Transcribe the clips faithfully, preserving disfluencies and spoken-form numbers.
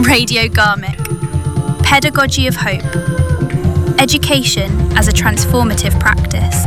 Radio Garmick. Pedagogy of Hope. Education as a transformative practice.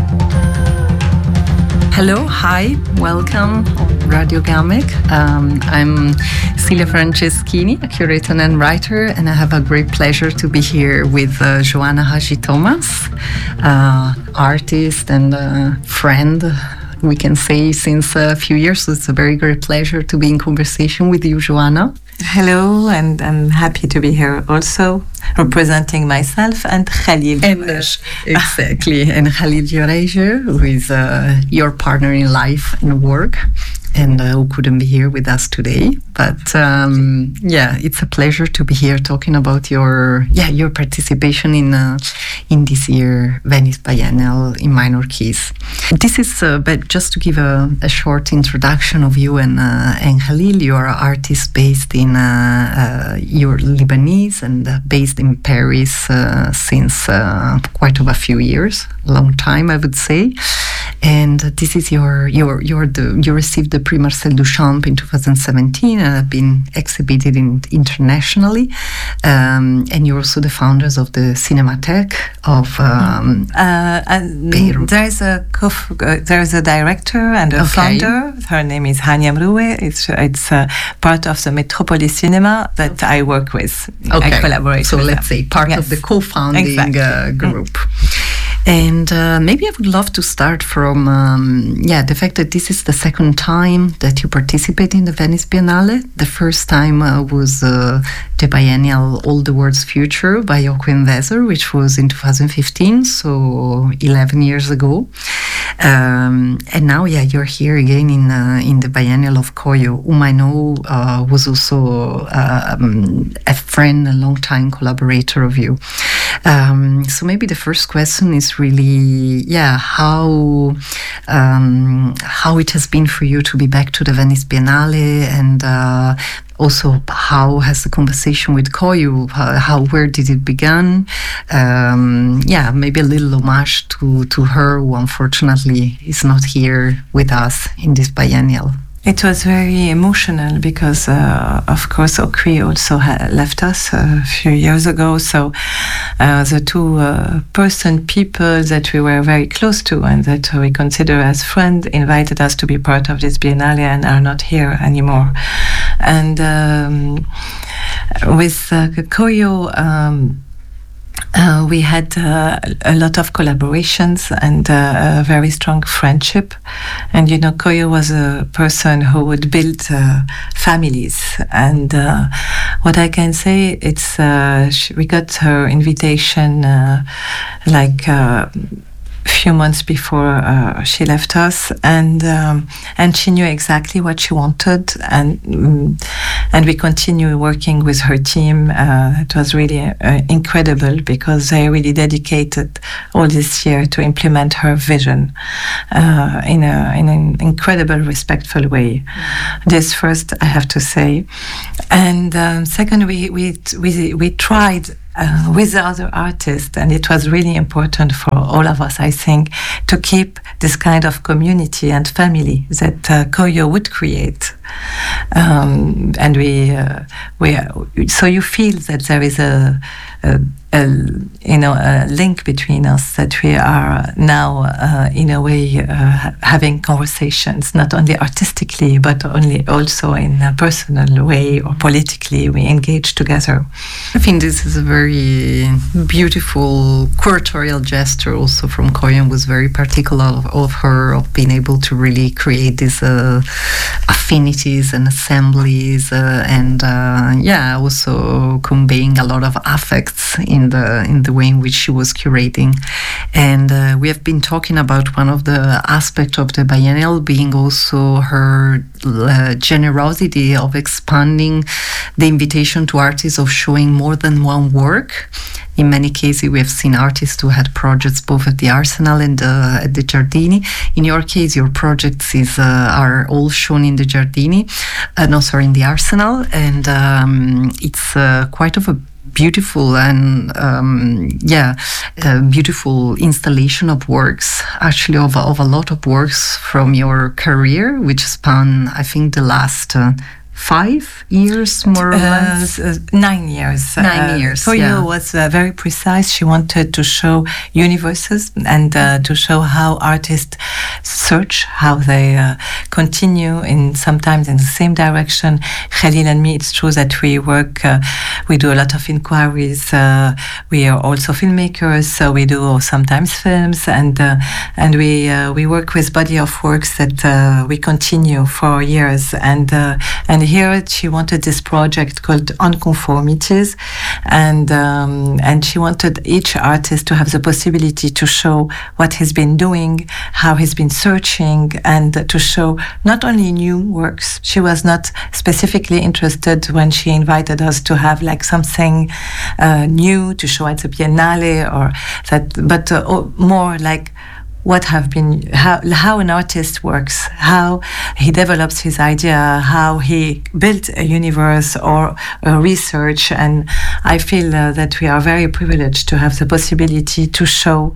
Hello, hi, welcome, Radio Garmick. Um, I'm Celia Franceschini, a curator and writer, and I have a great pleasure to be here with uh, Joanna Hadji-Thomas, uh, artist and uh, friend, we can say, since a few years. So it's a very great pleasure to be in conversation with you, Joanna. Hello, and I'm happy to be here also, representing myself and Khalil. And, uh, exactly, and Khalil Jureja, who is uh, your partner in life and work, and uh, who couldn't be here with us today. But um, yeah, it's a pleasure to be here talking about your yeah your participation in uh, in this year Venice Biennial in minor keys. This is uh, but just to give a, a short introduction of you and uh, and Khalil. You are an artist based in uh, uh, you're Lebanese and uh, based in Paris uh, since uh, quite of a few years, long time I would say. And uh, this is your your your the you received the Prix Marcel Duchamp in two thousand seventeen and have been exhibited in, internationally. Um, and you're also the founders of the Cinematheque of um, uh, and there's a co- uh, there's a director and a okay. founder. Her name is Hania Mroué. It's it's uh, part of the Metropolis Cinema that I work with. Okay. I collaborate. So with let's them. say part yes. of the co-founding exactly. uh, group. And uh, maybe I would love to start from, um, yeah, the fact that this is the second time that you participate in the Venice Biennale. The first time uh, was uh, the biennial All the World's Future by Joachim Weser, which was in two thousand fifteen, so eleven years ago. Um, and now, yeah, you're here again in uh, in the biennial of Koyo, whom I know uh, was also uh, um, a friend, a long-time collaborator of you. Um, so maybe the first question is really, yeah, how um, how it has been for you to be back to the Venice Biennale, and uh, also how has the conversation with Koyo, how, how where did it begin? Um, yeah, maybe a little homage to, to her, who unfortunately is not here with us in this biennial. It was very emotional because, uh, of course, Okri also ha- left us a few years ago. So uh, the two uh, person people that we were very close to and that we consider as friends invited us to be part of this Biennale and are not here anymore. And um, with uh, Koyo, um, Uh, we had uh, a lot of collaborations and uh, a very strong friendship. And, you know, Koyo was a person who would build uh, families. And uh, what I can say, it's uh, she, we got her invitation uh, like uh, a few months before uh, she left us, and um, and she knew exactly what she wanted, and um, and we continue working with her team. Uh, it was really uh, incredible because they really dedicated all this year to implement her vision uh, in a in an incredible, respectful way. This first, I have to say, and um, second, we we we we tried. Uh, with the other artists, and it was really important for all of us, I think, to keep this kind of community and family that uh, Koyo would create. Um, and we, uh, we, so you feel that there is a, a, a, you know, a link between us, that we are now, uh, in a way, uh, having conversations, not only artistically, but only also in a personal way or politically. We engage together. I think this is a very beautiful curatorial gesture also from Koyo, was very particular of, of her, of being able to really create these uh, affinities and assemblies uh, and uh, yeah, also conveying a lot of affects in the in the way in which she was curating. And uh, we have been talking about one of the aspects of the biennial being also her uh, generosity of expanding the invitation to artists of showing more than one work. In many cases, we have seen artists who had projects both at the Arsenal and uh, at the Giardini. In your case, your projects is uh, are all shown in the Giardini, uh, no, sorry, in the Arsenal, and um, it's uh, quite of a beautiful and um, yeah, uh, beautiful installation of works, actually of, of a lot of works from your career, which span, I think, the last uh, five years, more or less? Uh, nine years. Nine uh, years, For yeah. you was uh, very precise. She wanted to show universes and uh, to show how artists search, how they uh, continue in sometimes in the same direction. Khalil and me, it's true that we work, uh, we do a lot of inquiries. Uh, we are also filmmakers, so we do sometimes films, and uh, and we uh, we work with body of works that uh, we continue for years. And uh, and here she wanted this project called Unconformities, and um, and she wanted each artist to have the possibility to show what he's been doing, how he's been searching, and to show not only new works. She was not specifically interested when she invited us to have like something uh, new to show at the Biennale or that, but uh, more like what have been how how an artist works, how he develops his idea, how he built a universe or a research. And I feel uh, that we are very privileged to have the possibility to show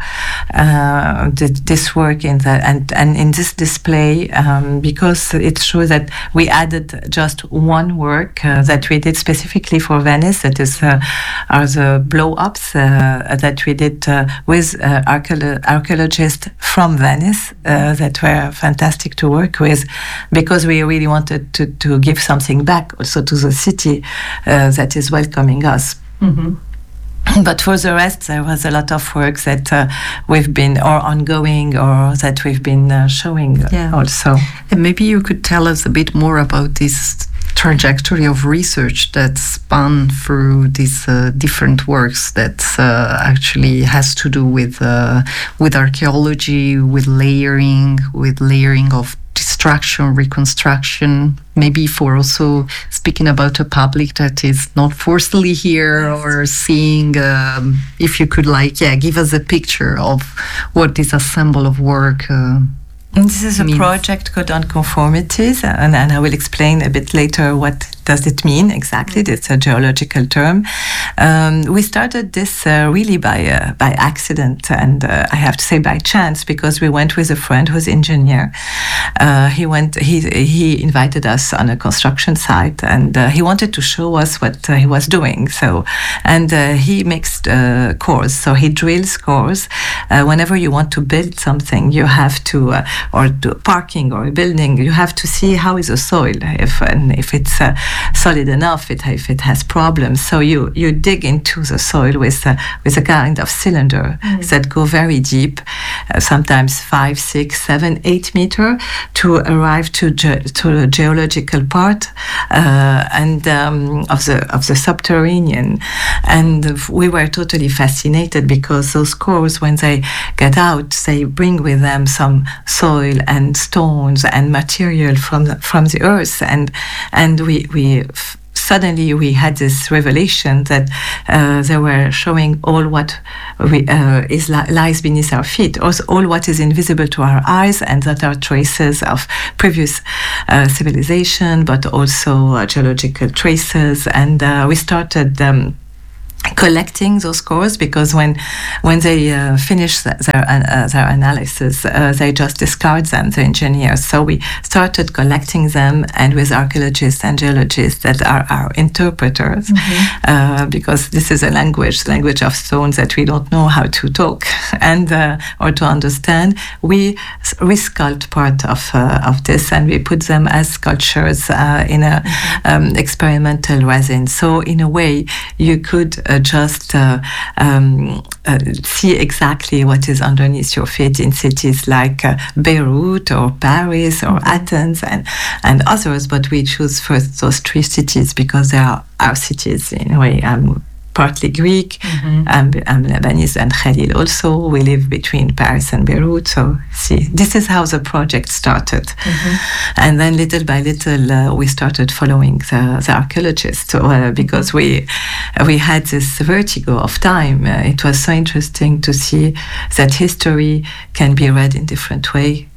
uh, th- this work in the and and in this display, um, because it shows that we added just one work uh, that we did specifically for Venice. That is uh, are the blow ups uh, that we did uh, with uh, archeolo- archaeologists from Venice uh, that were fantastic to work with, because we really wanted to, to give something back also to the city uh, that is welcoming us. Mm-hmm. But for the rest, there was a lot of work that uh, we've been, or ongoing, or that we've been uh, showing Yeah. also. And maybe you could tell us a bit more about this trajectory of research that spun through these uh, different works that uh, actually has to do with uh, with archaeology, with layering, with layering of destruction, reconstruction, maybe for also speaking about a public that is not forcefully here or seeing, um, if you could like, yeah, give us a picture of what this ensemble of work uh, And this is a means. project called Unconformities, and, and I will explain a bit later what does it mean exactly. It's a geological term. Um, we started this uh, really by uh, by accident, and uh, I have to say by chance, because we went with a friend who's engineer. Uh, he went. He he invited us on a construction site, and uh, he wanted to show us what uh, he was doing. So, and uh, he makes uh, cores. So he drills cores. Uh, whenever you want to build something, you have to. Uh, or do parking or a building, you have to see how is the soil, if and if it's uh, solid enough, it, if it has problems. So you, you dig into the soil with a, with a kind of cylinder mm. that go very deep, uh, sometimes five, six, seven, eight meter, to arrive to ge- to the geological part uh, and um, of the of the subterranean. And we were totally fascinated, because those cores, when they get out, they bring with them some soil and stones and material from the, from the earth, and and we we f- suddenly we had this revelation that uh, they were showing all what we, uh, is li- lies beneath our feet, also all what is invisible to our eyes, and that are traces of previous uh, civilization, but also uh, geological traces. And uh, we started. Um, collecting those cores, because when when they uh, finish their uh, their analysis, uh, they just discard them, the engineers. So we started collecting them, and with archaeologists and geologists that are our interpreters, mm-hmm. uh, because this is a language, language of stones that we don't know how to talk and uh, or to understand. We resculpt part of uh, of this, and we put them as sculptures uh, in a mm-hmm. um, experimental resin. So in a way, you could uh, just uh, um, uh, see exactly what is underneath your feet in cities like uh, Beirut or Paris or mm-hmm. Athens and, and others. But we choose first those three cities because they are our cities in a way. Um, partly Greek, mm-hmm. I'm, I'm Lebanese, and Khalil also. We live between Paris and Beirut. So see, this is how the project started. Mm-hmm. And then little by little, uh, we started following the, the archaeologists uh, because we we had this vertigo of time. Uh, it was so interesting to see that history can be read in different way.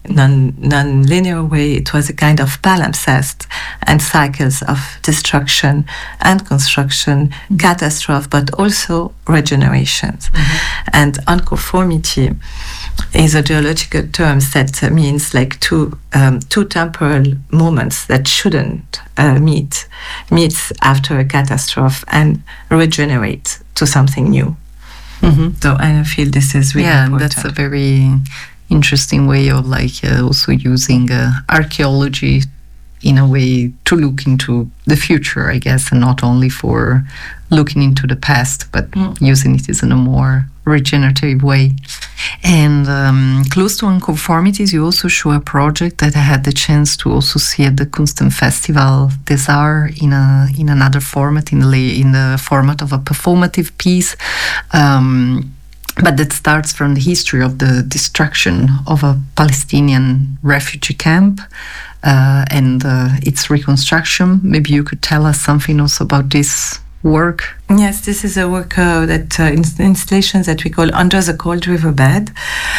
non, non-linear way. It was a kind of palimpsest and cycles of destruction and construction, mm-hmm. catastrophe, but also regenerations. Mm-hmm. And unconformity is a geological term that uh, means like two um, two temporal moments that shouldn't uh, meet meets after a catastrophe and regenerate to something new. Mm-hmm. So I feel this is really yeah, important. That's a very interesting way of like uh, also using uh, archaeology in a way to look into the future, I guess, and not only for looking into the past, but mm. using it in a more regenerative way. And um, close to unconformities, you also show a project that I had the chance to also see at the Kunstfestival des Arts in a in another format, in the in the format of a performative piece. Um, But that starts from the history of the destruction of a Palestinian refugee camp uh, and uh, its reconstruction. Maybe you could tell us something also about this work. Yes, this is a work uh, that uh, installations that we call Under the Cold Riverbed.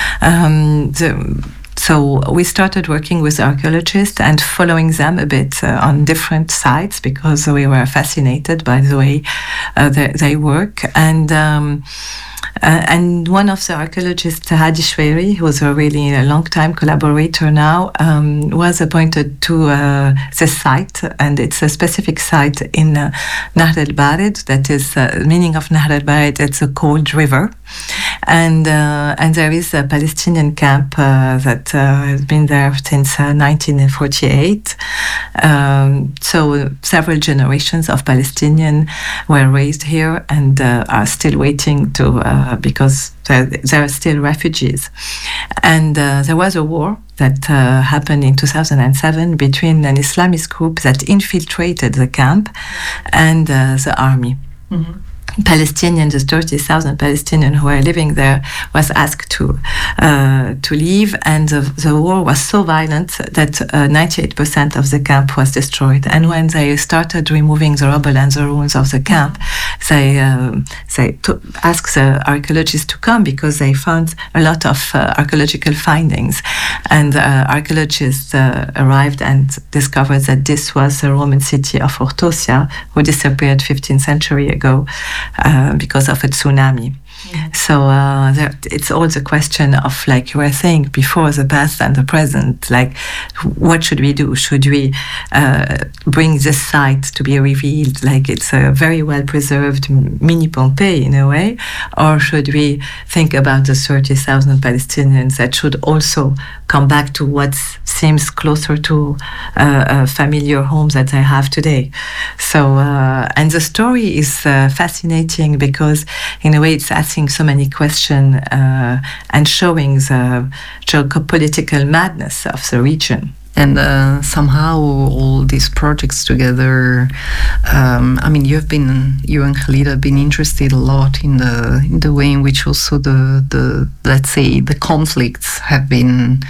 Um, the, So we started working with archaeologists and following them a bit uh, on different sites because we were fascinated by the way uh, they, they work. And um, uh, and one of the archaeologists, Hadi Shweiri, who was a really a long-time collaborator now, um, was appointed to uh, the site, and it's a specific site in uh, Nahr el-Bared. That is uh, the meaning of Nahr el-Bared. It's a cold river. And uh, and there is a Palestinian camp uh, that uh, has been there since uh, nineteen forty-eight. Um, so several generations of Palestinians were raised here and uh, are still waiting to uh, because there are still refugees. And uh, there was a war that uh, happened in two thousand seven between an Islamist group that infiltrated the camp and uh, the army. Mm-hmm. Palestinians, the thirty thousand Palestinians who were living there, was asked to uh, to leave, and the, the war was so violent that uh, ninety-eight percent of the camp was destroyed. And when they started removing the rubble and the ruins of the camp, they uh, they to- asked the archaeologists to come because they found a lot of uh, archaeological findings. And uh, archaeologists uh, arrived and discovered that this was the Roman city of Ortosia, who disappeared fifteenth century ago. Uh, because of a tsunami. Mm-hmm. So uh, there, it's all the question of, like you were saying before, the past and the present. Like, what should we do? Should we uh, bring this site to be revealed, like it's a very well preserved mini Pompeii in a way, or should we think about the thirty thousand Palestinians that should also come back to what seems closer to uh, a familiar home that I have today? So, uh, and the story is uh, fascinating because, in a way, it's asking so many questions uh, and showing the geopolitical madness of the region. And uh, somehow all these projects together, um, I mean, you have been, you and Khalid have been interested a lot in the in the way in which also the, the let's say, the conflicts have been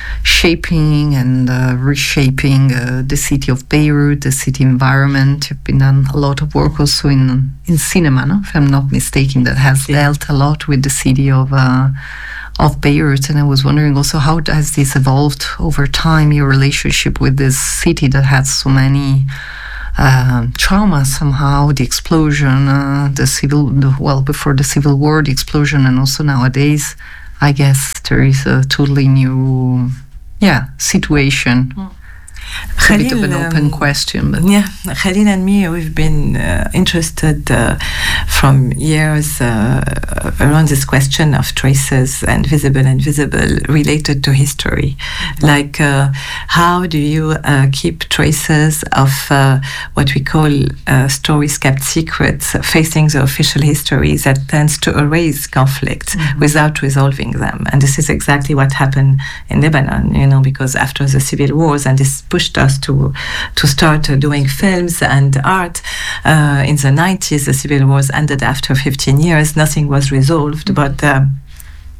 shaping and uh, reshaping uh, the city of Beirut, the city environment. You've been done a lot of work also in in cinema, no? If I'm not mistaken, that has yeah. dealt a lot with the city of uh, of Beirut. And I was wondering also, how has this evolved over time, your relationship with this city that had so many uh, traumas somehow, the explosion, uh, the civil, the, well, before the Civil War, the explosion, and also nowadays, I guess there is a totally new, yeah, situation. Mm. It's a bit of an um, open question. But yeah, Khalil and me, we've been uh, interested uh, from years uh, around this question of traces and visible and invisible related to history. Like, uh, how do you uh, keep traces of uh, what we call uh, stories kept secrets, facing the official history that tends to erase conflicts mm-hmm. without resolving them? And this is exactly what happened in Lebanon, you know, because after the civil wars, and this pushed us to to start uh, doing films and art. Uh, in the nineties, the civil wars ended after fifteen years. Nothing was resolved, mm-hmm. but um,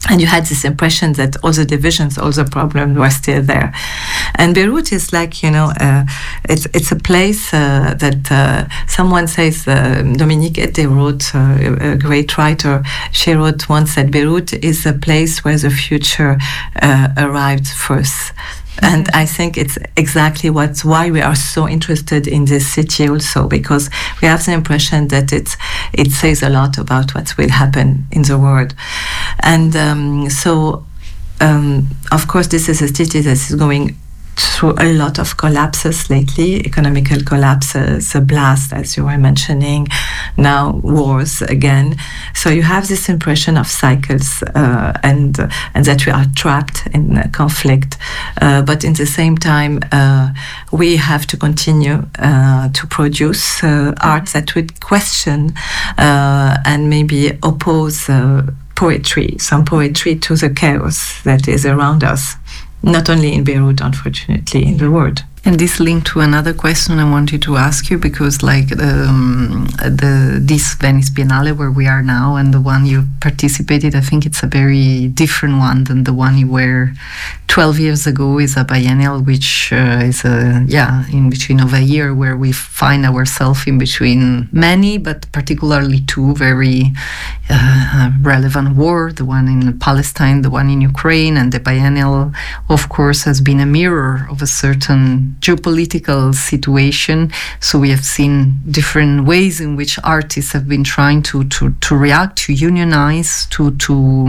And you had this impression that all the divisions, all the problems were still there. And Beirut is like, you know, uh, it's it's a place uh, that uh, someone says, uh, Dominique Ete wrote, uh, a great writer, she wrote once that Beirut is a place where the future uh, arrived first. And I think it's exactly what's why we are so interested in this city also, because we have the impression that it it says a lot about what will happen in the world. And um, so, um, of course, this is a city that is going through a lot of collapses lately, economical collapses, a blast, as you were mentioning, now wars again. So you have this impression of cycles uh, and uh, and that we are trapped in a conflict. Uh, but in the same time, uh, we have to continue uh, to produce uh, art that would question uh, and maybe oppose uh, poetry, some poetry to the chaos that is around us. Not only in Beirut, unfortunately, in the world. And this linked to another question I wanted to ask you, because like um, the this Venice Biennale where we are now and the one you participated, I think it's a very different one than the one you were twelve years ago. Is a biennial which uh, is a yeah in between of a year where we find ourselves in between many, but particularly two very uh, relevant war, the one in Palestine, the one in Ukraine, and the biennial, of course, has been a mirror of a certain geopolitical situation. So we have seen different ways in which artists have been trying to to, to react, to unionize, to to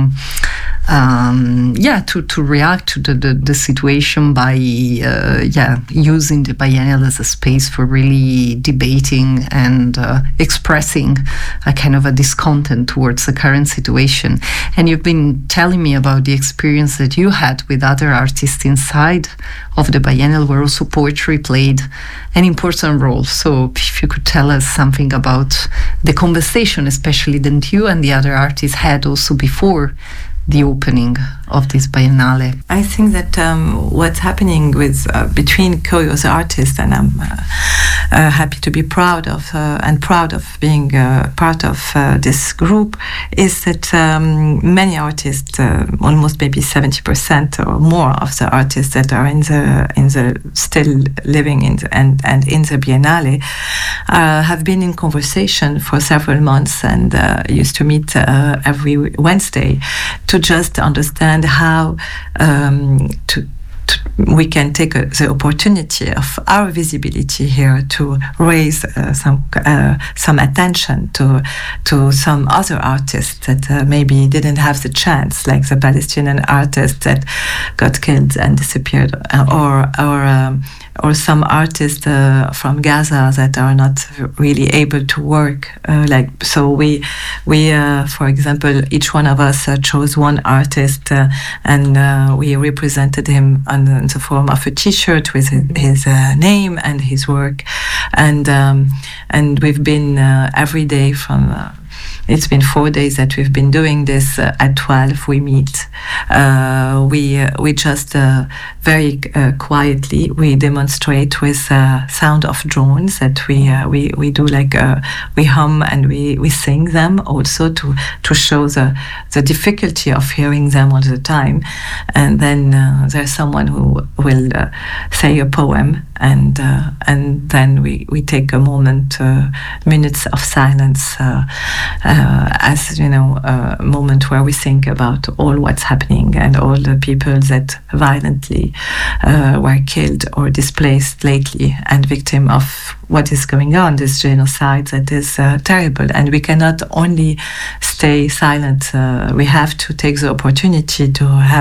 um, yeah to, to react to the, the, the situation by uh, yeah using the biennial as a space for really debating and uh, expressing a kind of a discontent towards the current situation. And you've been telling me about the experience that you had with other artists inside of the biennial, where also poetry played an important role. So if you could tell us something about the conversation, especially that you and the other artists had also before the opening of this biennale. I think that um, what's happening with uh, between curious artists, and I'm uh, uh, happy to be proud of uh, and proud of being uh, part of uh, this group, is that um, many artists, uh, almost maybe seventy percent or more of the artists that are in the in the still living in the, and and in the Biennale, uh, have been in conversation for several months and uh, used to meet uh, every Wednesday to just understand how um, to, to, we can take a, the opportunity of our visibility here to raise uh, some uh, some attention to to some other artists that uh, maybe didn't have the chance, like the Palestinian artists that got killed and disappeared, uh, or or um, or some artists uh, from Gaza that are not really able to work. Uh, like so, we we uh, for example, each one of us uh, chose one artist uh, and uh, we represented him on, in the form of a T-shirt with his, his uh, name and his work, and um, and we've been uh, every day from. Uh, It's been four days that we've been doing this. Uh, at twelve, we meet. Uh, we uh, we just uh, very uh, quietly we demonstrate with uh, sound of drones that we uh, we we do like uh, we hum and we, we sing them also to to show the the difficulty of hearing them all the time. And then uh, there's someone who will uh, say a poem, and uh, and then we we take a moment, uh, minutes of silence. Uh, Uh, as you know, a moment where we think about all what's happening and all the people that violently uh, were killed or displaced lately and victim of what is going on, this genocide that is uh, terrible. And we cannot only stay silent, uh, we have to take the opportunity to have